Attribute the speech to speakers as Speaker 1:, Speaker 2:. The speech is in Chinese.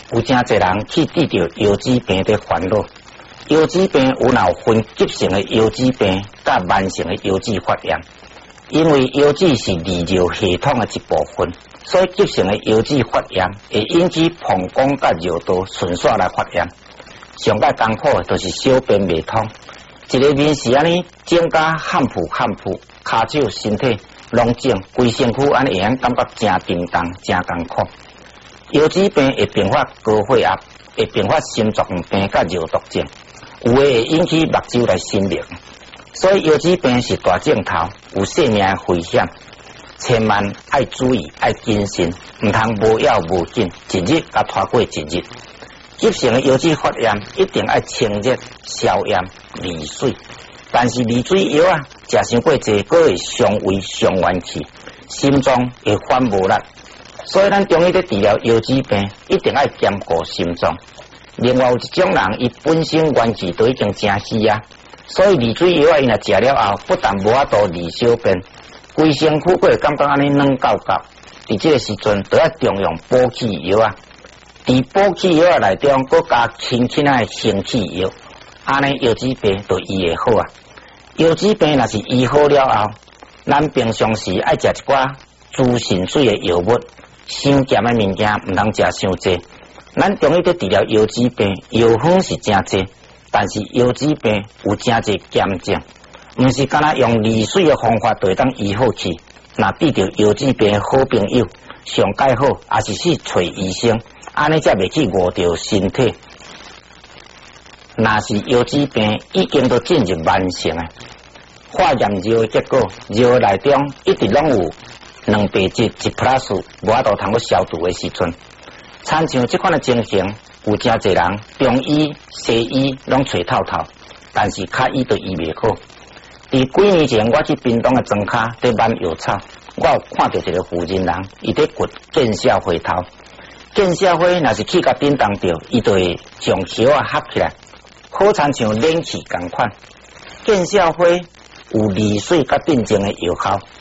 Speaker 1: 有真侪人去治疗腰子病的烦恼。腰子病有脑分急性的腰子病甲慢性的腰子发炎，因为腰子是利尿系统的一部分，所以急性的腰子发炎会引起膀胱甲尿道顺续来发炎。上界艰苦就是小便未通，一个面是安尼整甲喊噗，骹手身体拢整，规身躯安尼会感觉真沉重、真艰苦。腰子病会并发高血压，会并发心脏病甲尿毒症，有的会引起目睭来失明。所以腰子病是大症头，有性命的危险，千万爱注意、爱谨慎，唔通无要无紧，一日甲拖过一日。急性的腰子发炎一定爱清热、消炎、利水，但是利水药啊，食伤过济，佫会伤胃、伤元气，心脏会反无力。所以咱中医在治疗腰子病，一定爱兼顾心脏。另外有一种人，伊本身元气都已经真虚啊，所以利水药啊，伊若食了后，不但无法度利小便，规身躯佫会感觉安尼软厚厚。伫这个时阵，都要重用补气药啊。伫补气药内中，佫加轻轻的行气药，安尼腰子病就医会好啊。腰子病若是医好了后，咱平常时爱食一寡滋肾水的药物。伤咸的物件唔通食伤济。咱中医在治疗腰子病，药方是真济，但是腰子病有真济减症，唔是干那用利水的方法就会当医好去。若治疗腰子病的好朋友，上介好也是去找医生，安尼才袂去误着身体。若是腰子病已经都进入慢性的，化验尿的结果，尿内中一直拢有2倍质1 plus 无法度通过消毒的时阵，参像这款的情形，有真侪人中医、西医拢找透透，但是卡医都医袂好。伫几年前，我去屏东的庄卡在买药草，我有看到一个妇人人，伊在掘见笑花头。见笑花若是去甲叮当着，伊就会将叶啊合起来，好参像冷气共款。见笑花有利水甲镇静的药效，